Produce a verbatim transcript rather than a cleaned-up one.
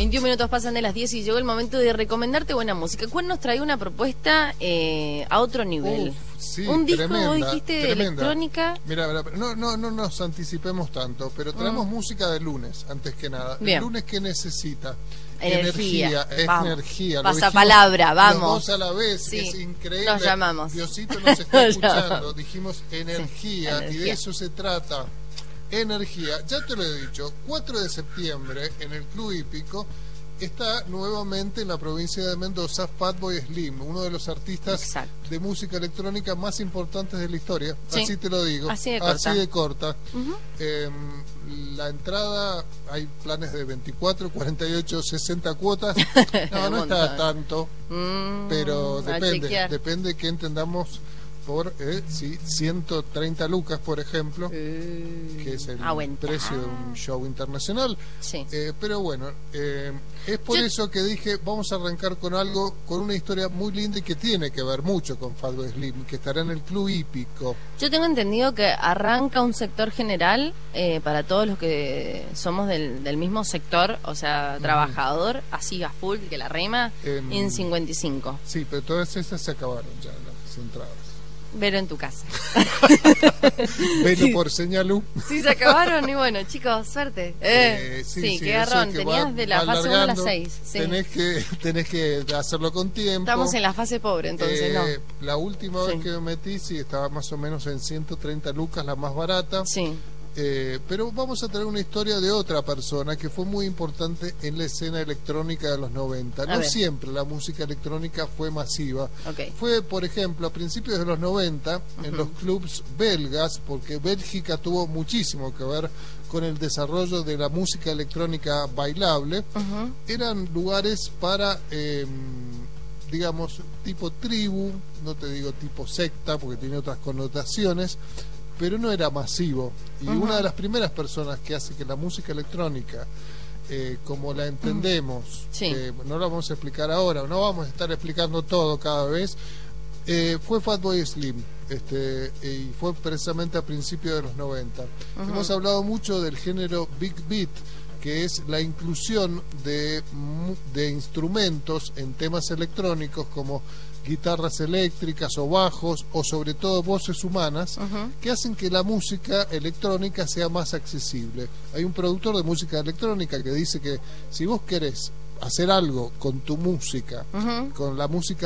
veintiún minutos pasan de las diez y llegó el momento de recomendarte buena música. ¿Cuál nos trae una propuesta eh, a otro nivel? Uf, sí, un disco, tremenda, vos dijiste, de tremenda. electrónica. Mira, mira, no, no, no nos anticipemos tanto, pero traemos mm. música de lunes, antes que nada. Bien. El lunes, ¿qué necesita? Energía, energía es vamos. energía. Pasapalabra, vamos. Los dos a la vez, sí. Es increíble. Nos llamamos. Diosito nos está escuchando. Dijimos energía, sí, y de eso se trata. Energía. Ya te lo he dicho, cuatro de septiembre en el Club Hípico está nuevamente en la provincia de Mendoza Fatboy Slim, uno de los artistas Exacto. de música electrónica más importantes de la historia. Sí. Así te lo digo. Así de corta. Así de corta. Uh-huh. eh, la entrada, hay planes de veinticuatro, cuarenta y ocho, sesenta cuotas. No, no está tanto, mm, pero depende. Depende que entendamos por eh, sí, ciento treinta lucas, por ejemplo, eh, que es el Aguenta. precio de un show internacional. Sí. Eh, pero bueno, eh, es por Yo... eso que dije, vamos a arrancar con algo, con una historia muy linda y que tiene que ver mucho con Fatboy Slim, que estará en el Club Hípico. Yo tengo entendido que arranca un sector general eh, para todos los que somos del, del mismo sector, o sea, uh-huh. trabajador, así a full, que la rema, eh, en cincuenta y cinco. Sí, pero todas esas se acabaron ya, las entradas. Vero en tu casa. Vero sí. por señalú. Sí, se acabaron y bueno, chicos, suerte. Eh, eh, sí, sí, sí, qué garrón. Que Tenías va, de la fase uno a la seis. Sí. Tenés, que, tenés que hacerlo con tiempo. Estamos en la fase pobre, entonces eh, no. La última sí. vez que me metí, sí, estaba más o menos en ciento treinta lucas, la más barata. Sí. Eh, pero vamos a traer una historia de otra persona que fue muy importante en la escena electrónica de los noventa. No siempre la música electrónica fue masiva. Okay. Fue, por ejemplo, a principios de los noventa, uh-huh. en los clubs belgas, porque Bélgica tuvo muchísimo que ver con el desarrollo de la música electrónica bailable. Uh-huh. Eran lugares para... Eh, digamos, tipo tribu, no te digo tipo secta, porque tiene otras connotaciones, pero no era masivo. Y uh-huh. una de las primeras personas que hace que la música electrónica, eh, como la entendemos, sí. eh, no la vamos a explicar ahora, no vamos a estar explicando todo cada vez, eh, fue Fatboy Slim, este, y fue precisamente a principios de los noventa. Uh-huh. Hemos hablado mucho del género Big Beat, que es la inclusión de, de instrumentos en temas electrónicos como guitarras eléctricas o bajos o sobre todo voces humanas, uh-huh. que hacen que la música electrónica sea más accesible. Hay un productor de música electrónica que dice que si vos querés hacer algo con tu música, uh-huh. con la música